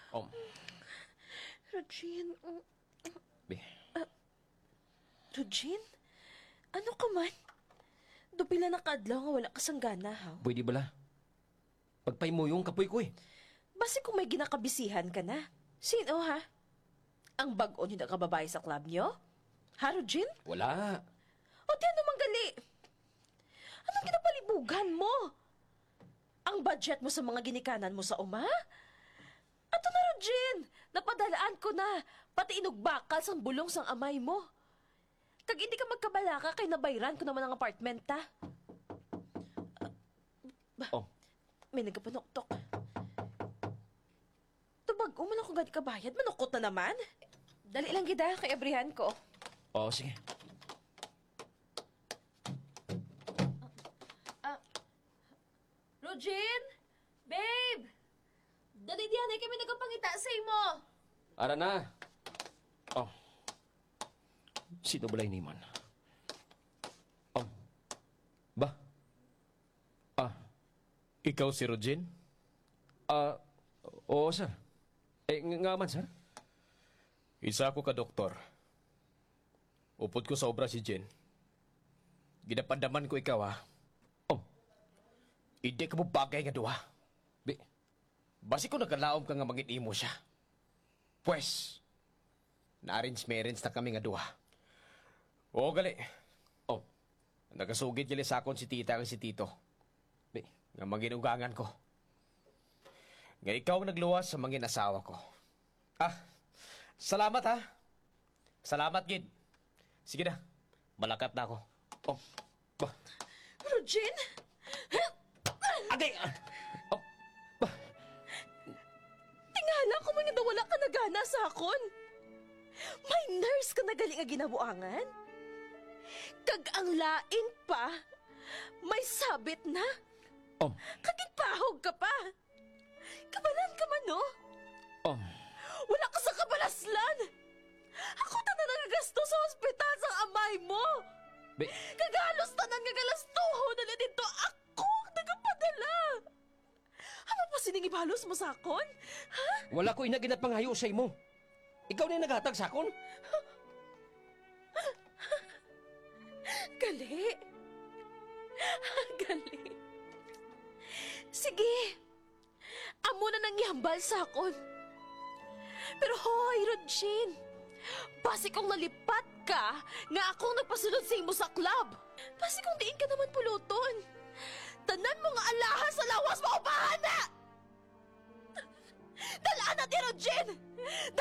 Oh, Regine, be. Regine? Ano ka man? Dupila na kadlaw nga wala kasanggana, ha? Pwede bala? Pagpay mo yung kapoy ko eh. Basi kung may ginakabisihan ka na. Sino, ha? Ang bag-o niyo na kababae sa club niyo? Ha, Regine? Wala. O di ano manggali? Anong kinapalibugan mo? Ang budget mo sa mga ginikanan mo sa uma? Ato na, Regine! Napadalaan ko na. Pati inugbakal sang bulong sang amay mo. Kag hindi ka magkabalaka kay nabayran ko naman ang apartment, ta. Oh, May nagkapanoktok. Tubag, man ako gani kabayad. Manukot na naman. Dali lang gida kay abrihan ko. oh sige. Regine? Babe! Dali diyan, ay kami nagpangita sa imo. Ara na. Oh. Sino balay ni man? Oh. Ba? Ikaw si Regine? Oo, sir. Nga man, sir. Isa ako ka doktor. Upod ko sa obra si Jen. Ginapandaman ko ikaw ha. Oh. Hindi ka mo bagay nga duha. Be. Basi ko nagkalaom ka nga mangin-imo siya. Pwes, na-arrange-marriage na kami nga duha. Oo, gali. Oh. Nagasugit gali sa akon si tita kag si tito. Be. Nga manginugangan ko. Nga ikaw nagluwas sa mangin asawa ko. Salamat ha. Salamat, Gid. Sige na, malakat na ako. Oh. Ba. Regine? Ate! Oh. Ba. Tingala ko mga wala ka nagana sa akon. May nurse ka na galing nga ginabuangan. Kag ang lain pa, may sabit na. Oh. Kagipahog ka pa. Kabalan ka man, no? Oh. Wala ka sa kabalaslan. Ako ta na nagagasto sa ospital sa amay mo. Be. Kagalos tanan nga galastuho na dito ako ang nagapadala. Ano pa siningibalos mo sa akon? Ha? Wala ko inaginat panghayo sa imo. Ikaw na yung naghatag sa akon. Gali. Gali. Sige. Amo na nang ihambal sa akon. Pero hoy, Regine. Basi kung nalipat ka, nga akong nagpasunod sa imo sa club. Basi kung diin ka naman puluton. Tanan mo nga alahas sa lawas mo, bahana! Dalaan na ti Regine!